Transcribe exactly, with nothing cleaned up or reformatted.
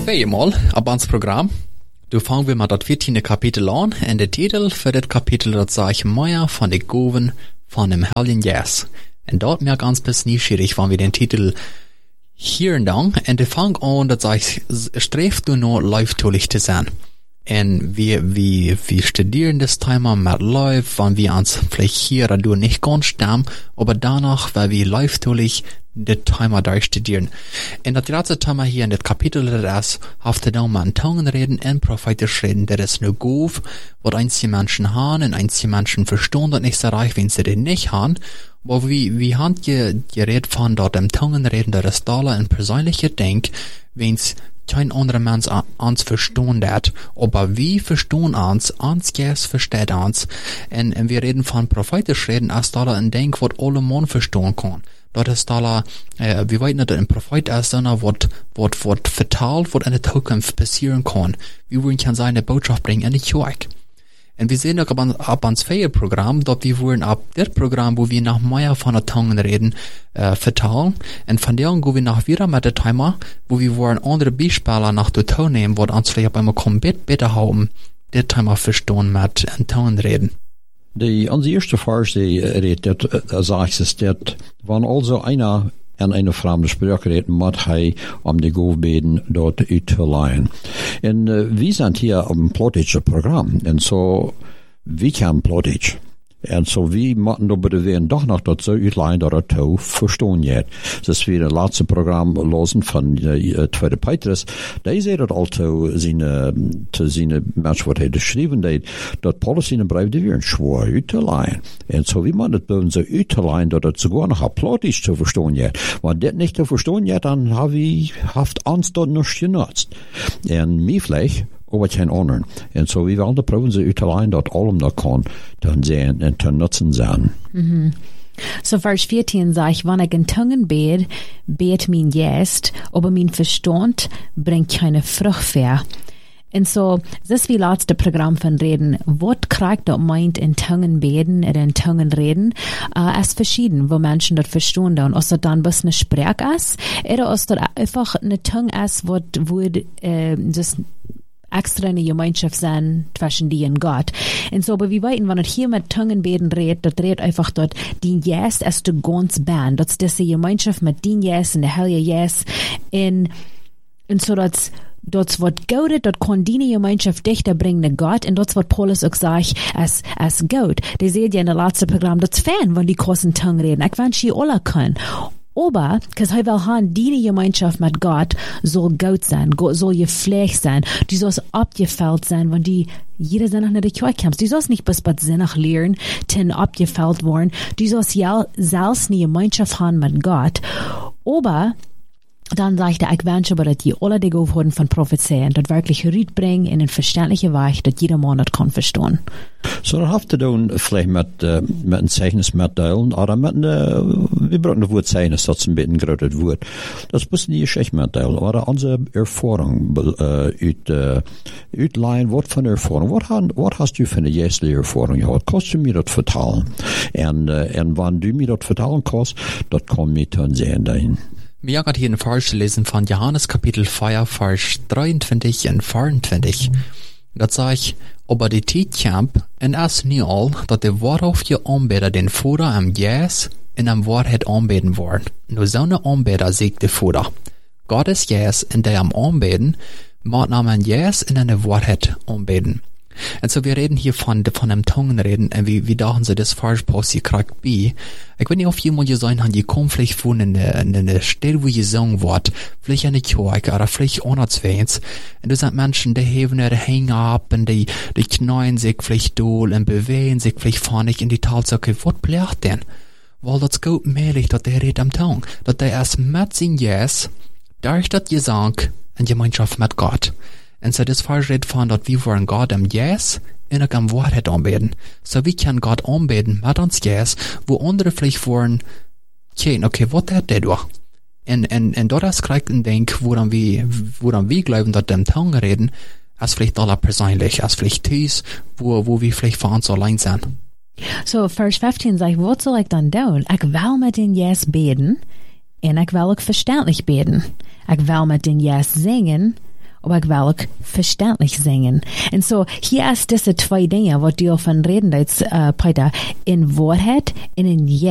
Tweemaal op ons program. Du fangen wir mal das vierzehnte Kapitel an, und der Titel für das Kapitel, das sag ich Meier von den Goven von dem Heiligen Jes. Und dort mir ganz bisschen neugierig, wenn wir den Titel hören dann, und der fang an, das sag ich, strebst du nur live-tulich zu sein. Und wir, wir, wir studieren das Thema mit live, wenn wir uns vielleicht hier oder nicht ganz stammen, aber danach, weil wir live-tulich das Thema durchstudieren. Und das ganze Thema hier in das Kapitel, das ist, hafte da mal in Tongen reden und prophetisch reden, das ist nur gut, was einige Menschen haben, und einige Menschen verstehen das nicht so reich, wenn sie das nicht haben. Aber wie, wie haben die, die Rede von dort im Tongen reden, das ist da ein persönlicher Denk, wenn's kein anderer Mensch uns verstehen dat, aber wie verstehen uns, uns Geist versteht uns, und, und wir reden von prophetisch reden, als da ein Denk, was alle Mann verstehen kann. Dort ist da, äh, wir weten nicht, ein Prophet ist, sondern was, was, was vertalt, was in der Zukunft passieren kann. Wie wollen kann seine Botschaft bringen in die Kirche. Und wir sehen auch ab ans Feierprogramm, dort wir wollen ab das Programm, wo wir nach mehr von der Tongen reden, äh, vertalen. Und von der gehen wir nach wieder mit der Thema, wo wir wollen andere Beispiele nach der Ton nehmen, wo uns vielleicht einmal komplett besser haben, das Thema verstehen mit in Tongen reden. Die, onze eerste vers die redt, dat, uh, zegt is dat, wanneer also einer en een vreemde spreuk redt, moet hij om de golf beden dort uit te leiden. En uh, we zijn hier op een plotische programma, en zo, we kennen plotisch. En zo, we moeten op de weer toch nog dat zo uitleiden dat het toe verstaan je. Dus we het laatste programma lozen van uh, Tweede Petrus, die zei dat al te zijn, uh, te zijn mens wat hij geschreven deed, dat Paulus in een brief die weer een schwoor uit te leiden. En zo, we moeten het bij zo uit te leiden dat het sogar nog plotisch te verstaan je. Want dit niet te verstaan je, dan hebben we haft ons dat nog genutzt. En mij vielleicht, aber kein anderen. Und so wie wir alle proben sie utalein dort allem da kann, dann sehen und dann nutzen sein. Mhm. So Vers vierzehn sagt, wenn ich in Tungen bet, bet mein Geist, aber mein Verstand bringt keine Frucht mehr. Und so, das ist wie letzte Programm von Reden. Was kriegt das meint in Tungen beten oder in Tungen reden? Äh, es ist verschieden, wo Menschen das verstehen. Und ob das dann bloß eine Sprache ist, oder ob das einfach eine Tongue ist, wo, wo äh, das extra eine Gemeinschaft sein zwischen dir und Gott. Und so, aber wir weiten, wenn er hier mit Tungenbeten redet, das redet einfach dort, die Yes ist die ganze Band. Das ist diese Gemeinschaft mit den Yes und der Heilige Yes. Und, und so, das, das wird gut, das kann die Gemeinschaft dichter bringen zu Gott, und das wird Paulus auch sagt, als, als gut. Die seht ihr in der letzten Programm, das ist Fan, wenn die großen Tongue reden. Ich wünsche, sie alle können. Aber, because hij wil gaan, die Gemeinschaft mit Gott soll gut sein, soll gepflegt sein, die soll abgefällt sein, wenn die jeder Sonntag nach der Kirche kommt. Die soll nicht bis bei Sonntag lernen, ten abgefällt worden, die soll selbst eine Gemeinschaft haben mit Gott. Aber, dann sagt er, ich wünsche aber, dass die alle die geworden von Prophezeien, das wirklich Ried bringen in einen verständlichen Weg, dass jeder Mann das kann verstehen. So, dann habt ihr dann vielleicht mit, uh, mit einem Zeichnis mitteilen, oder mit einem, wir brauchen ein Wort Zeichnis, das ist ein bisschen gerötet Wort. Das müssen die Geschichte mitteilen, oder unsere Erfahrung, uh, ut, uh, utleihen, was von Erfahrung, was hast du für eine jährliche Erfahrung gehabt? Kannst du mir das vertellen? Und, uh, und wenn du mir das vertellen kannst, das kann mir dann sehen dahin. Wir haben hier einen Vers gelesen von Johannes Kapitel vier, Vers dreiundzwanzig und vierundzwanzig. Dat sagt, aber die Zeit kommt, und es nie all, dat de wahrhaftige Anbeter den Vater am Jes in am Wahrheit anbeten wollen. Nur so eine Anbeter siegt der Vater. Gott ist Jes, in der am Anbeten, macht man Jes in eine Wahrheit anbeten. Und so, wir reden hier von, von einem Tongenreden, und wie, wie dachten sie das falsch passiert, kriegt bei. Ich will nicht auf jemand gesagt haben, die kommen vielleicht von in der, in der Stelle, wo gesungen wird, vielleicht in der Kirche, oder vielleicht anderswegs. Und das sind Menschen, die heben ihre Hänge ab, und die, die knien sich vielleicht doll, und bewegen sich vielleicht vorne in die Tatsache, was bleibt denn? Weil das gut möglich, dass der redet am Tong, dass der erst mit sein Yes, durch das Gesang, in Gemeinschaft mit Gott. Und so das Vers redet von, dass wir wollen Gott am Yes in der Wahrheit anbeten. So wie kann Gott anbeten mit uns Yes, wo andere vielleicht wollen, okay, okay, was hat der durch? Und, und, und dort ist gleich ein Denk, wo dann wir, wo dann wir glauben, dass dem Tongue reden, als vielleicht alle persönlich, als vielleicht Tees, wo, wo wir vielleicht für uns allein sind. So, Vers fünfzehn sagt, was soll ich dann tun? Ich will mit den Yes beten, und ich will auch verständlich beten. Ich will mit den Yes singen, aber ich will auch verständlich singen. Und so, hier ist diese zwei Dinge, was du von reden, uh, Peter, in Wahrheit und in